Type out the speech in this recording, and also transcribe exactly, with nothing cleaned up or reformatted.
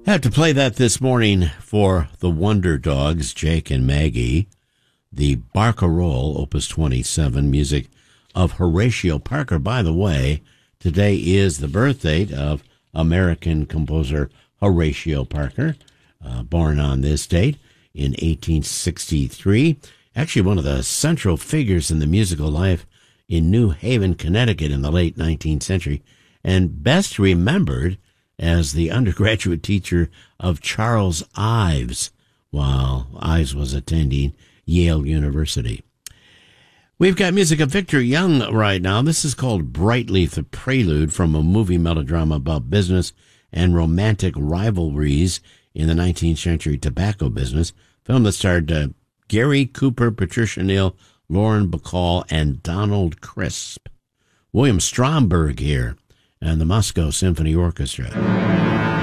Had to play that this morning for the Wonder Dogs, Jake and Maggie. The Barcarolle, Opus twenty-seven, music of Horatio Parker. By the way, today is the birthday of American composer Horatio Parker, uh, born on this date in eighteen sixty-three. Actually, one of the central figures in the musical life in New Haven, Connecticut in the late nineteenth century, and best remembered as the undergraduate teacher of Charles Ives while Ives was attending Yale University. We've got music of Victor Young right now. This is called Brightly, the prelude from a movie melodrama about business and romantic rivalries in the nineteenth century tobacco business. Film that starred uh, Gary Cooper, Patricia Neal, Lauren Bacall, and Donald Crisp. William Stromberg here and the Moscow Symphony Orchestra.